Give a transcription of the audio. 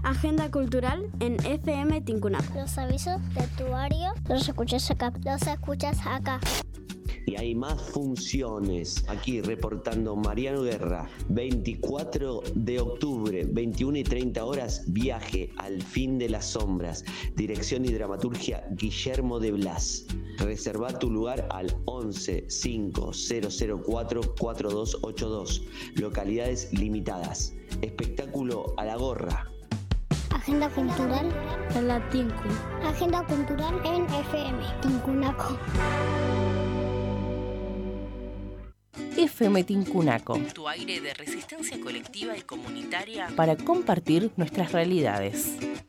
Agenda cultural en FM Tincunaco. Los avisos de actuario los escuchas acá. Y hay más funciones. Aquí reportando Mariano Guerra. 24 de octubre, 21 y 30 horas, Viaje al fin de las sombras. Dirección y dramaturgia Guillermo de Blas. Reserva tu lugar al 11 5004 4282. Localidades limitadas. Espectáculo a la gorra. Agenda cultural En la Tincu. Agenda cultural en FM Tincunaco. FM Tincunaco, Tu aire de resistencia colectiva y comunitaria para compartir nuestras realidades.